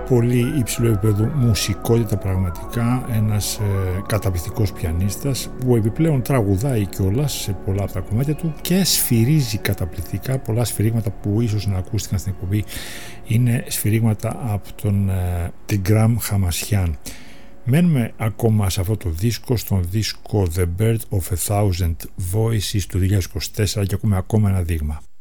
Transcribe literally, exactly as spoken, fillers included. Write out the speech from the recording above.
πολύ υψηλό επίπεδο μουσικότητα πραγματικά, ένας ε, καταπληκτικός πιανίστας που επιπλέον τραγουδάει κιόλας σε πολλά από τα κομμάτια του και σφυρίζει καταπληκτικά. Πολλά σφυρίγματα που ίσως να ακούστηκαν στην εκπομπή είναι σφυρίγματα από τον ε, Τιγκράμ Χαμασιάν. Μένουμε ακόμα σε αυτό το δίσκο, στον δίσκο The Bird of a Thousand Voices του δύο χιλιάδες είκοσι τέσσερα, και ακούμε ακόμα ένα δείγμα.